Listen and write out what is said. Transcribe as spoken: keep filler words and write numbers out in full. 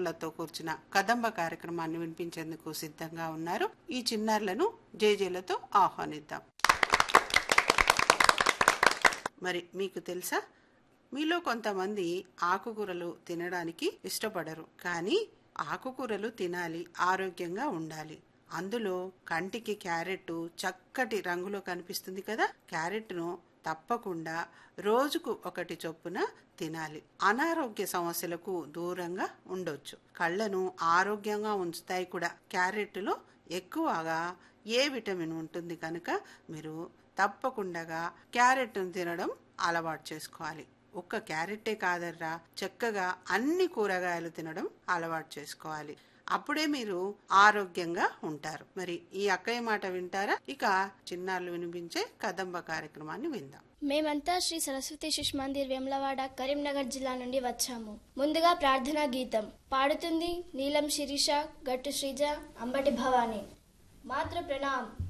చిన్నారులతో కూర్చున్న కదంబ కార్యక్రమాన్ని వినిపించేందుకు సిద్ధంగా ఉన్నారు. ఈ చిన్నారులను జేజేలతో ఆహ్వానిద్దాం. మరి మీకు తెలుసా, మీలో కొంతమంది ఆకుకూరలు తినడానికి ఇష్టపడరు. కానీ ఆకుకూరలు తినాలి, ఆరోగ్యంగా ఉండాలి. అందులో కంటికి క్యారెట్ చక్కటి రంగులో కనిపిస్తుంది కదా. క్యారెట్ను తప్పకుండా రోజుకు ఒకటి చొప్పున తినాలి. అనారోగ్య సమస్యలకు దూరంగా ఉండొచ్చు. కళ్ళను ఆరోగ్యంగా ఉంచుతాయి కూడా. క్యారెట్లో ఎక్కువగా ఏ విటమిన్ ఉంటుంది కనుక మీరు తప్పకుండా క్యారెట్ను తినడం అలవాటు చేసుకోవాలి. ఒక్క క్యారెట్టే కాదర్రా, చక్కగా అన్ని కూరగాయలు తినడం అలవాటు చేసుకోవాలి. అప్పుడే మీరు ఆరోగ్యంగా ఉంటారు. మరి ఈ అక్కయ్య మాట వింటారా? ఇక చిన్నారులు వినిపించే కదంబ కార్యక్రమాన్ని విందాం. మేమంతా శ్రీ సరస్వతి శిశు మందిర్ వేములవాడ కరీంనగర్ జిల్లా నుండి వచ్చాము. ముందుగా ప్రార్థనా గీతం పాడుతుంది నీలం శిరీష, గట్టు శ్రీజ, అంబటి భవాని. మాతృ ప్రణామ్.